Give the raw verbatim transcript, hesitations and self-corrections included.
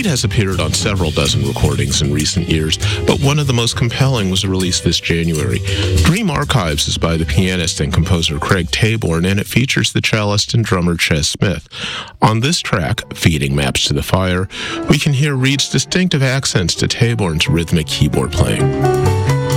has appeared on several dozen recordings in recent years, but one of the most compelling was released this January. Dream Archives is by the pianist and composer Craig Taborn, and it features the cellist and drummer Ches Smith. On this track, Feeding Maps to the Fire, we can hear Reed's distinctive accents to Taborn's rhythmic keyboard playing.